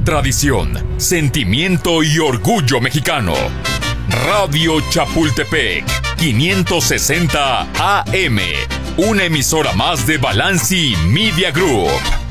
tradición, sentimiento y orgullo mexicano. Radio Chapultepec, 560 AM, una emisora más de Balanci Media Group.